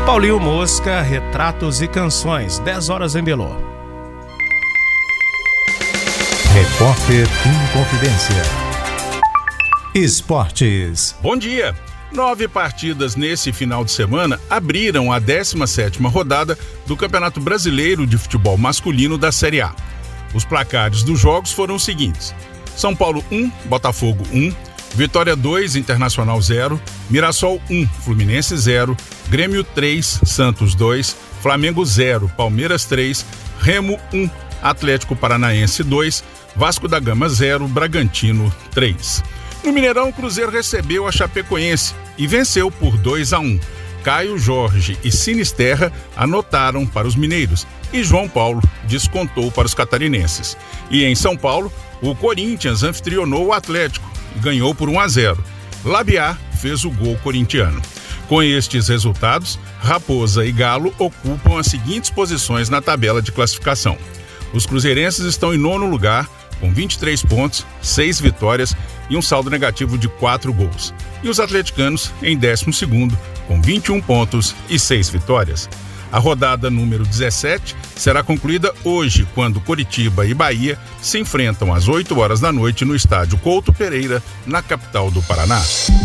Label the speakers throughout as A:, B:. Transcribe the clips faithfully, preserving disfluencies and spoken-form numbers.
A: Paulinho Mosca, Retratos e Canções, dez horas em Belô.
B: Repórter Inconfidência. Esportes.
C: Bom dia! Nove partidas nesse final de semana abriram a décima sétima rodada do Campeonato Brasileiro de Futebol Masculino da Série A. Os placares dos jogos foram os seguintes: São Paulo um, Botafogo um, Vitória dois, Internacional zero, Mirassol um, Fluminense zero, Grêmio três, Santos dois, Flamengo zero, Palmeiras três, Remo um, Atlético Paranaense dois, Vasco da Gama zero, Bragantino três. No Mineirão, o Cruzeiro recebeu a Chapecoense e venceu por dois a um. Caio Jorge e Sinisterra anotaram para os mineiros e João Paulo descontou para os catarinenses. E em São Paulo, o Corinthians anfitrionou o Atlético e ganhou por um a zero. Labiá fez o gol corintiano. Com estes resultados, Raposa e Galo ocupam as seguintes posições na tabela de classificação. Os cruzeirenses estão em nono lugar, com vinte e três pontos, seis vitórias e um saldo negativo de quatro gols. E os atleticanos em décimo segundo, com vinte e um pontos e seis vitórias. A rodada número dezessete será concluída hoje, quando Coritiba e Bahia se enfrentam às oito horas da noite no estádio Couto Pereira, na capital do Paraná.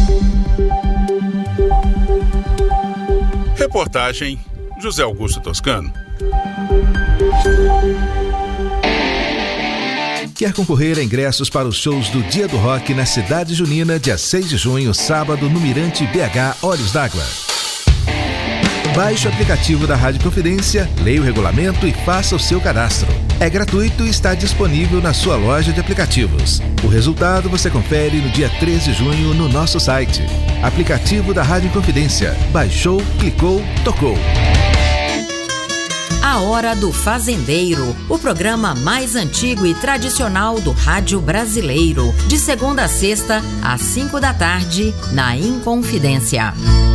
C: Reportagem José Augusto Toscano.
B: Quer concorrer a ingressos para os shows do Dia do Rock na Cidade Junina, dia seis de junho, sábado, no Mirante B H Olhos d'Água? Baixe o aplicativo da Rádio Confidência, leia o regulamento e faça o seu cadastro. É gratuito e está disponível na sua loja de aplicativos. O resultado você confere no dia três de junho no nosso site. Aplicativo da Rádio Confidência. Baixou, clicou, tocou.
D: A Hora do Fazendeiro, o programa mais antigo e tradicional do rádio brasileiro, de segunda a sexta, às cinco da tarde, na Inconfidência.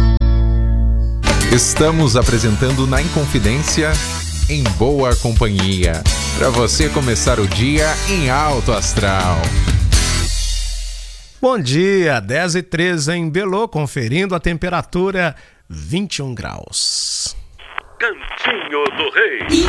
E: Estamos apresentando na Inconfidência, Em Boa Companhia, para você começar o dia em alto astral.
A: Bom dia, dez e treze em Belô, conferindo a temperatura vinte e um graus.
F: Cantinho do Rei.